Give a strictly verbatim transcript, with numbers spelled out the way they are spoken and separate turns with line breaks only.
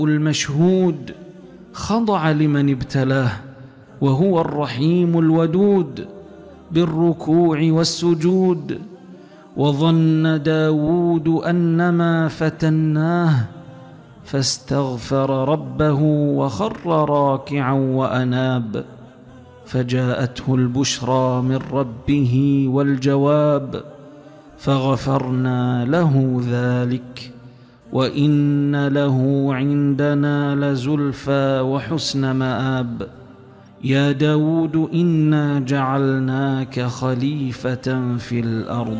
المشهود خضع لمن ابتلاه، وهو الرحيم الودود بالركوع والسجود. وظن داود أنما فتناه فاستغفر ربه وخر راكعا وأناب، فجاءته البشرى من ربه والجواب، فغفرنا له ذلك وإن له عندنا لزلفى وحسن مآب. يا داود إنا جعلناك خليفة في الأرض